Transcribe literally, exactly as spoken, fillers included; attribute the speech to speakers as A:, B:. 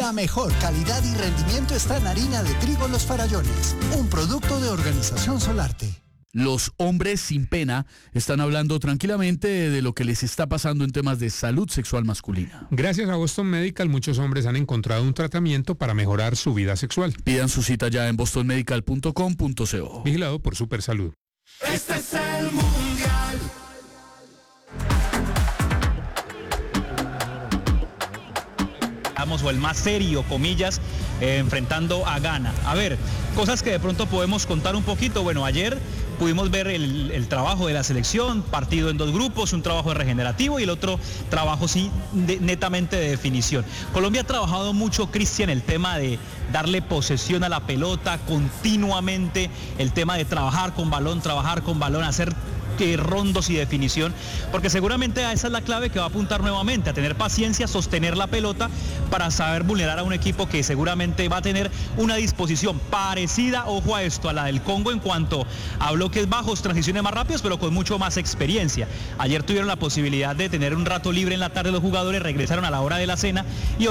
A: La mejor calidad y rendimiento está en harina de trigo Los Farallones, un producto de Organización Solarte.
B: Los hombres sin pena están hablando tranquilamente de lo que les está pasando en temas de salud sexual masculina.
C: Gracias a Boston Medical, muchos hombres han encontrado un tratamiento para mejorar su vida sexual.
B: Pidan su cita ya en boston medical punto com punto co.
C: Vigilado por Supersalud.
D: Este es el Mundial.
E: O el más serio, comillas, eh, enfrentando a Ghana. A ver, cosas que de pronto podemos contar un poquito. Bueno, ayer pudimos ver el, el trabajo de la selección, partido en dos grupos, un trabajo regenerativo y el otro trabajo sí de, netamente de definición. Colombia ha trabajado mucho, Cristian, el tema de darle posesión a la pelota continuamente, el tema de trabajar con balón, trabajar con balón, hacer que rondos y definición, porque seguramente a esa es la clave que va a apuntar nuevamente, a tener paciencia, sostener la pelota para saber vulnerar a un equipo que seguramente va a tener una disposición parecida, ojo a esto, a la del Congo en cuanto a bloques bajos, transiciones más rápidas, pero con mucho más experiencia. Ayer tuvieron la posibilidad de tener un rato libre en la tarde los jugadores, regresaron a la hora de la cena y